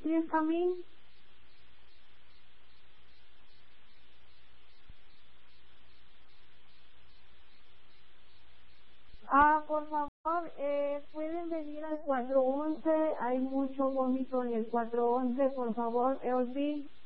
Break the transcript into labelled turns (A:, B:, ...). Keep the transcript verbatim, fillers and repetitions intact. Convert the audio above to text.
A: please come in? Ah, por favor, eh, pueden venir al cuatro once, hay mucho vómito en el cuatro once, por favor, Elvin.